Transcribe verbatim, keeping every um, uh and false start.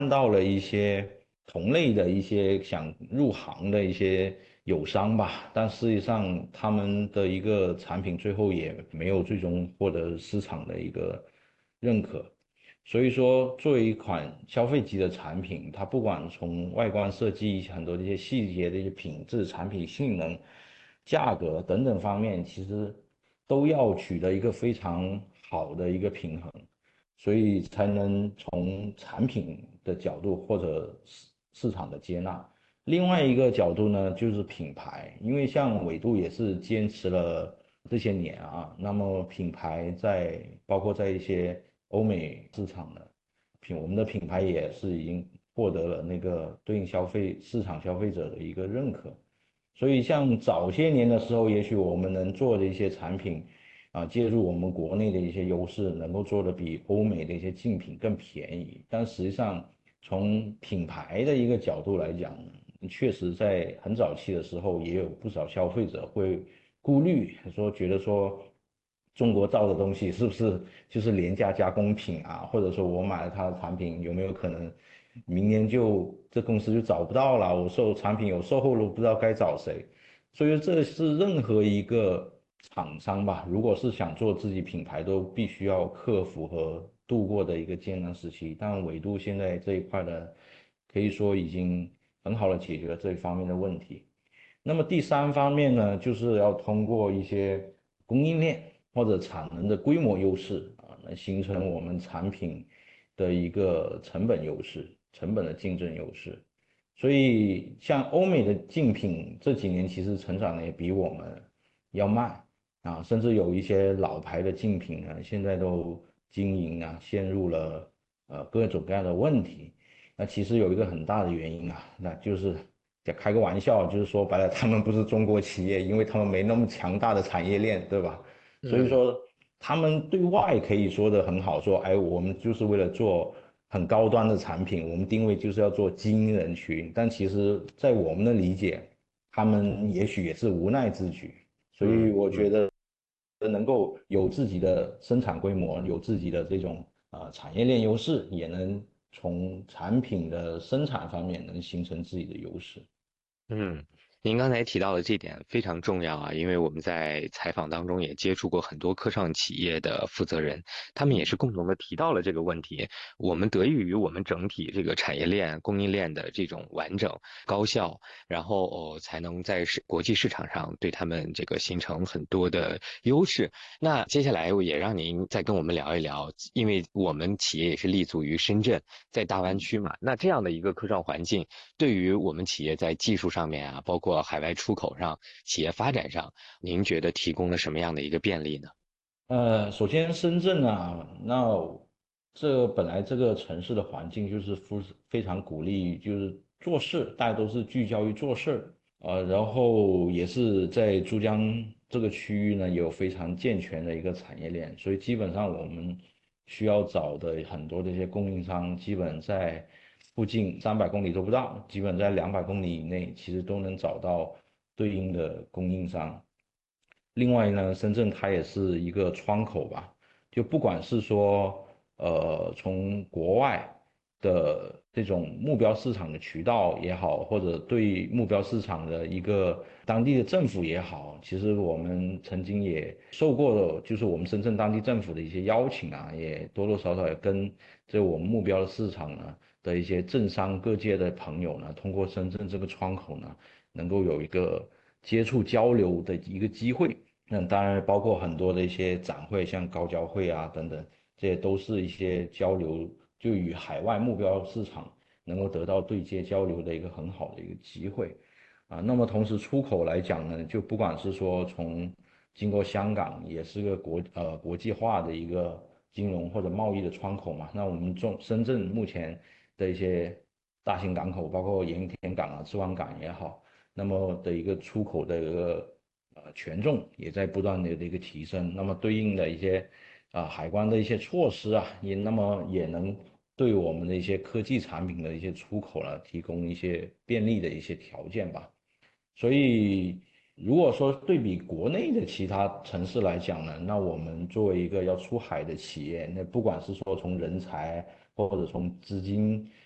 到了一些同类的一些想入行的一些友商吧，但实际上他们的一个产品最后也没有最终获得市场的一个认可。所以说，作为一款消费级的产品，它不管从外观设计、很多这些细节的一些品质、产品性能、价格等等方面，其实都要取得一个非常好的一个平衡。所以才能从产品的角度或者市市场的接纳。另外一个角度呢，就是品牌，因为像纬度也是坚持了这些年啊，那么品牌在包括在一些欧美市场的品，我们的品牌也是已经获得了那个对应消费市场消费者的一个认可。所以像早些年的时候，也许我们能做的一些产品，啊，借助我们国内的一些优势，能够做的比欧美的一些竞品更便宜。但实际上，从品牌的一个角度来讲，确实在很早期的时候，也有不少消费者会顾虑，说觉得说中国造的东西是不是就是廉价加工品啊？或者说我买了它的产品，有没有可能明年就这公司就找不到了？我售产品有售后了，不知道该找谁。所以这是任何一个厂商吧，如果是想做自己品牌，都必须要克服和度过的一个艰难时期。但纬度现在这一块呢，可以说已经很好的解决了这一方面的问题。那么第三方面呢，就是要通过一些供应链或者产能的规模优势啊，来形成我们产品的一个成本优势、成本的竞争优势。所以，像欧美的竞品这几年其实成长的也比我们要慢啊，甚至有一些老牌的竞品呢，现在都经营啊陷入了呃各种各样的问题。那其实有一个很大的原因啊，那就是也开个玩笑，就是说白了，他们不是中国企业，因为他们没那么强大的产业链，对吧？所以嗯。 说他们对外可以说的很好，说哎，我们就是为了做很高端的产品，我们定位就是要做精英人群，但其实，在我们的理解，他们也许也是无奈之举。所以嗯嗯。 我觉得能够有自己的生产规模，有自己的这种呃产业链优势，也能从产品的生产方面能形成自己的优势。 嗯，您刚才提到的这点非常重要啊，因为我们在采访当中也接触过很多科创企业的负责人，他们也是共同的提到了这个问题。我们得益于我们整体这个产业链、供应链的这种完整、高效，然后哦才能在市国际市场上对他们这个形成很多的优势。那接下来我也让您再跟我们聊一聊，因为我们企业也是立足于深圳，在大湾区嘛，那这样的一个科创环境。对于我们企业在技术上面啊，包括海外出口上、企业发展上，您觉得提供了什么样的一个便利呢？ 呃，首先深圳啊，那这本来这个城市的环境就是非非常鼓励，就是做事，大家都是聚焦于做事儿，呃，然后也是在珠江这个区域呢，有非常健全的一个产业链，所以基本上我们需要找的很多这些供应商，基本在附近三百公里都不到，基本在两百公里以内，其实都能找到对应的供应商。另外呢，深圳它也是一个窗口吧，就不管是说呃从国外的这种目标市场的渠道也好，或者对目标市场的一个当地的政府也好，其实我们曾经也受过，就是我们深圳当地政府的一些邀请啊，也多多少少也跟这我们目标的市场呢的一些政商各界的朋友呢，通过深圳这个窗口呢，能够有一个接触交流的一个机会。那当然包括很多的一些展会，像高交会啊等等，这些都是一些交流，就与海外目标市场能够得到对接交流的一个很好的一个机会啊。那么同时出口来讲呢，就不管是说从经过香港，也是个国呃国际化的一个金融或者贸易的窗口嘛。那我们中深圳目前的一些大型港口，包括盐田港啊、赤湾港也好。那么的一个出口的一个呃权重也在不断的一个提升，那么对应的一些啊、海关的一些措施啊，也那么也能对我们的一些科技产品的一些出口呢提供一些便利的一些条件吧。所以，如果说对比国内的其他城市来讲呢，那我们作为一个要出海的企业，那不管是说从人才或者从资金